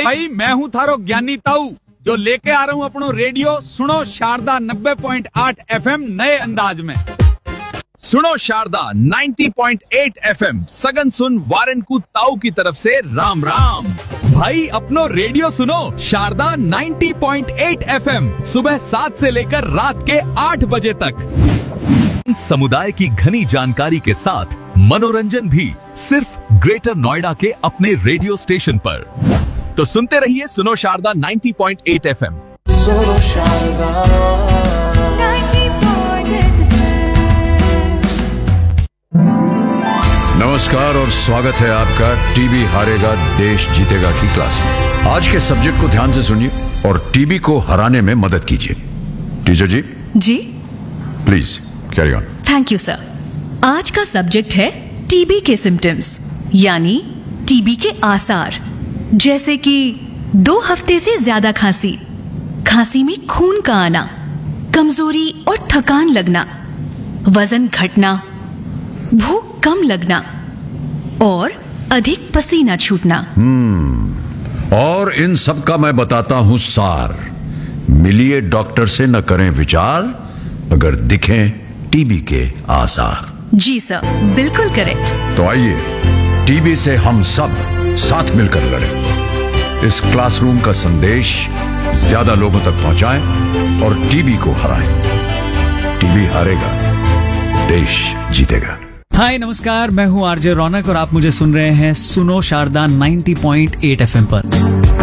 भाई मैं हूँ थारो ज्ञानी ताऊ जो लेके आ रहा हूँ अपनो रेडियो सुनो शारदा 90.8 FM नए अंदाज में। सुनो शारदा 90.8 FM सगन सुन वारनकू ताऊ की तरफ से राम राम। भाई अपनो रेडियो सुनो शारदा 90.8 FM सुबह 7 से लेकर रात के 8 बजे तक। समुदाय की घनी जानकारी के साथ मनोरंजन भी सिर्फ ग्रेटर नोएडा के अपने रेडियो स्टेशन पर। तो सुनते रहिए सुनो शारदा 90.8 FM। सुनो शारदा 90.8 FM। नमस्कार और स्वागत है आपका टीबी हारेगा देश जीतेगा की क्लास में। आज के सब्जेक्ट को ध्यान से सुनिए और टीबी को हराने में मदद कीजिए। Teacher ji ji please carry on. Thank you sir. आज का सब्जेक्ट है टीबी के सिम्टम्स यानी टीबी के आसार, जैसे कि 2 हफ्ते से ज्यादा खांसी, खांसी में खून का आना, कमजोरी और थकान लगना, वजन घटना, भूख कम लगना और अधिक पसीना छूटना। और इन सब का मैं बताता हूं सार। मिलिए डॉक्टर से, न करें विचार अगर दिखें टीबी के आसार। जी सर, बिल्कुल करेक्ट। तो आइए टीबी से हम सब साथ मिलकर लड़ें। इस क्लासरूम का संदेश ज्यादा लोगों तक पहुंचाएं और टीबी को हराएं। टीबी हारेगा, देश जीतेगा। हाय नमस्कार, मैं हूं आरजे रौनक और आप मुझे सुन रहे हैं सुनो शारदा 90.8 FM पर।